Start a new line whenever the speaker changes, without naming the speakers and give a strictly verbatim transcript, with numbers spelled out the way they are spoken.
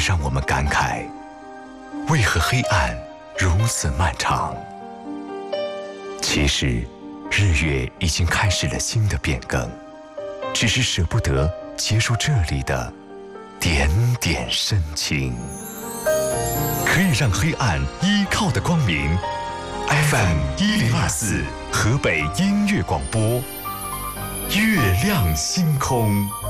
让我们感慨，为何黑暗如此漫长？其实，日月已经开始了新的变更，只是舍不得结束这里的点点深情。可以让黑暗依靠的光明 ，F M 一零二四河北音乐广播，月亮星空。